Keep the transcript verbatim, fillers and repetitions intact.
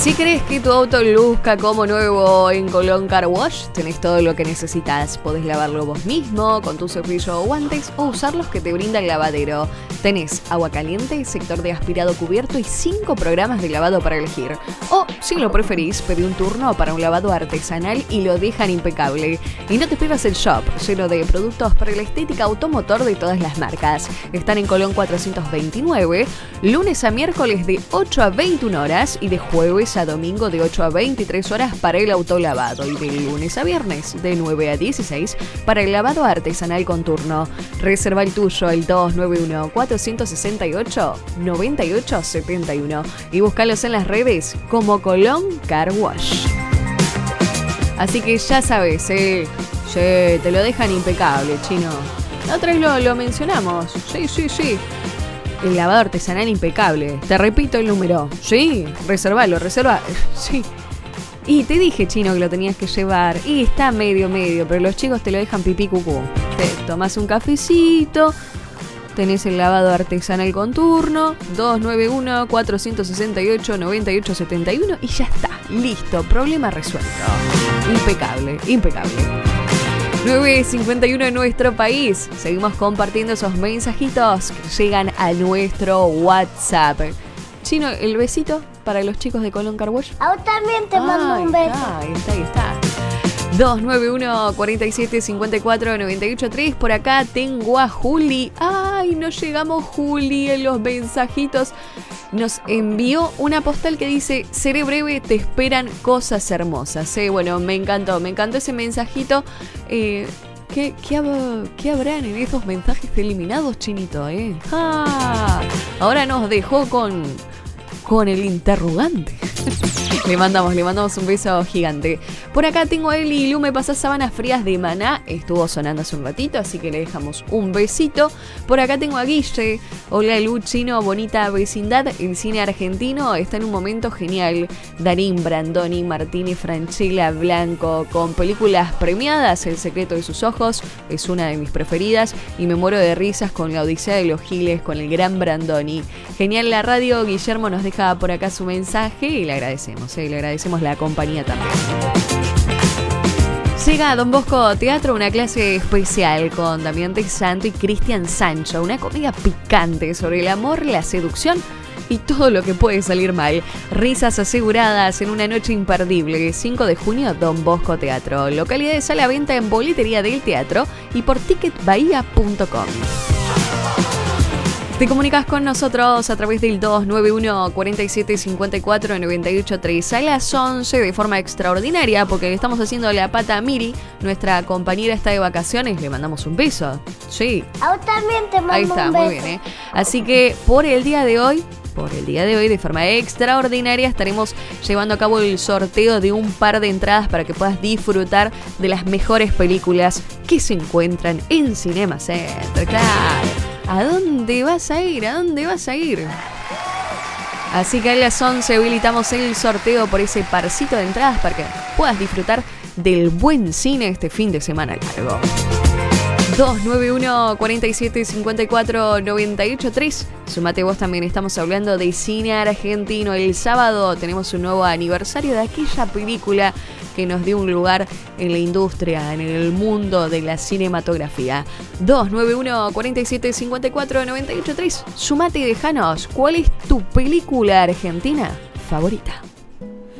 Si querés que tu auto luzca como nuevo en Colón Car Wash, tenés todo lo que necesitas. Podés lavarlo vos mismo, con tu cepillo o guantes, o usar los que te brinda el lavadero. Tenés agua caliente, sector de aspirado cubierto y cinco programas de lavado para elegir. O, si lo preferís, pedí un turno para un lavado artesanal y lo dejan impecable. Y no te pierdas el shop, lleno de productos para la estética automotor de todas las marcas. Están en Colón cuatrocientos veintinueve, lunes a miércoles de ocho a veintiuna horas y de jueves a domingo de ocho a veintitrés horas para el autolavado y de lunes a viernes de nueve a dieciséis para el lavado artesanal con turno. Reserva el tuyo el dos nueve uno, cuatro seis ocho, nueve ocho siete uno y búscalos en las redes como Colón Car Wash. Así que ya sabes, eh, sí, te lo dejan impecable, chino. La otra vez lo, lo mencionamos, sí, sí, sí. El lavado artesanal impecable. Te repito el número. Sí, reservalo, reserva. Sí. Y te dije, chino, que lo tenías que llevar. Y está medio, medio, pero los chicos te lo dejan pipí cucú. Te tomás un cafecito, tenés el lavado artesanal con turno, dos nueve uno, cuatro seis ocho, nueve ocho siete uno y ya está. Listo, problema resuelto. Impecable, impecable. nueve cincuenta y uno en nuestro país. Seguimos compartiendo esos mensajitos que llegan a nuestro WhatsApp. Chino, el besito para los chicos de Colón Car Wash. A vos también te mando Ahí un beso. está, ahí está, ahí está. dos nueve uno, cuatro siete cinco cuatro, nueve ocho tres. Por acá tengo a Juli. Ay, no llegamos, Juli, en los mensajitos. Nos envió una postal que dice: seré breve, te esperan cosas hermosas. Eh, bueno, me encantó, me encantó ese mensajito. Eh, ¿qué, qué, hab- ¿Qué habrán en esos mensajes eliminados, chinito? Eh? Ah, ahora nos dejó con, con el interrogante. Le mandamos, le mandamos un beso gigante. Por acá tengo a Eli y Lu, me pasás sábanas frías de Maná. Estuvo sonando hace un ratito, así que le dejamos un besito. Por acá tengo a Guille. Hola Lu, chino, bonita vecindad. El cine argentino está en un momento genial. Darín, Brandoni, Martínez, Franchella, Blanco, con películas premiadas. El secreto de sus ojos es una de mis preferidas. Y me muero de risas con La Odisea de los Giles, con el gran Brandoni. Genial la radio. Guillermo nos deja por acá su mensaje y le agradecemos. Sí, le agradecemos la compañía también. Llega a Don Bosco Teatro una clase especial con Damián de Santo y Cristian Sancho, una comedia picante sobre el amor, la seducción y todo lo que puede salir mal. Risas aseguradas en una noche imperdible. cinco de junio, Don Bosco Teatro. Localidades a la venta en boletería del teatro y por ticket bahía punto com. Te comunicas con nosotros a través del dos nueve uno, cuatro siete cinco cuatro, nueve ocho tres a las once de forma extraordinaria porque le estamos haciendo la pata a Miri. Nuestra compañera está de vacaciones, le mandamos un beso. Sí. A vos también te mando Ahí está, un beso. muy bien, ¿eh? Así que por el día de hoy, por el día de hoy, de forma extraordinaria, estaremos llevando a cabo el sorteo de un par de entradas para que puedas disfrutar de las mejores películas que se encuentran en Cinema Center. Claro. ¿A dónde vas a ir? ¿A dónde vas a ir? Así que a las once habilitamos el sorteo por ese parcito de entradas para que puedas disfrutar del buen cine este fin de semana largo. dos nueve uno, cuatro siete cinco cuatro, nueve ocho tres. Sumate vos también, estamos hablando de cine argentino. El sábado tenemos un nuevo aniversario de aquella película que nos dio un lugar en la industria, en el mundo de la cinematografía. dos nueve uno, cuatro siete cinco cuatro, nueve ocho tres. Sumate y dejanos, ¿cuál es tu película argentina favorita?